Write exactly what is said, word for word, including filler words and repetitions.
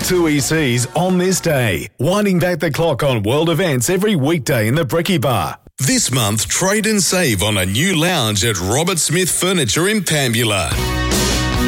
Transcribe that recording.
Two E Cs on this day, winding back the clock on world events every weekday in the Bricky Bar. This month, trade and save on a new lounge at Robert Smith Furniture in Pambula.